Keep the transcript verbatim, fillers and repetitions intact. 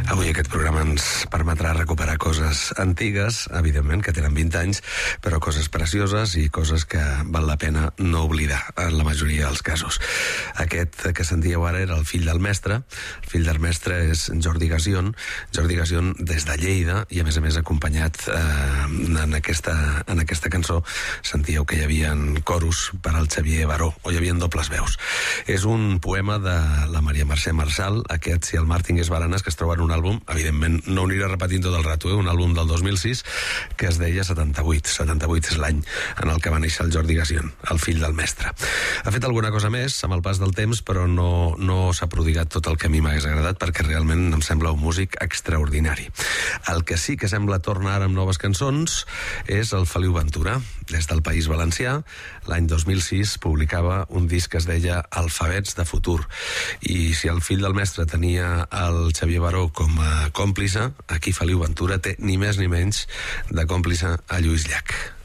Avui aquest programa ens permetrà recuperar coses antigues, evidentment, que tenen vint anys, però coses precioses i coses que val la pena no oblidar, en la majoria dels casos. Aquest que sentíeu ara era el fill del mestre. El fill del mestre és Jordi Gasion. Jordi Gasion des de Lleida, i a més a més acompanyat eh, en, aquesta, en aquesta cançó sentíeu que hi havia coros per al Xavier Baró, o hi havia dobles veus. És un poema de la Maria Mercè Marçal, aquest Si el mar tingués baranes, que es troba en un àlbum, evidentment no ho aniré repetint tot el rato, eh? Un àlbum del dos mil sis que es deia setanta-vuit. setanta-vuit és l'any en el que va néixer el Jordi Gasion, el fill del mestre. Ha fet alguna cosa més amb el pas del temps, però no, no s'ha prodigat tot el que a mi m'hagués agradat, perquè realment em sembla un músic extraordinari. El que sí que sembla tornar ara amb noves cançons és el Feliu Ventura. Des del País Valencià, l'any dos mil sis, publicava un disc que es deia Alfabets de futur. I si el fill del mestre tenia el Xavier Baró com a còmplice, aquí Feliu Ventura té ni més ni menys de còmplice a Lluís Llach.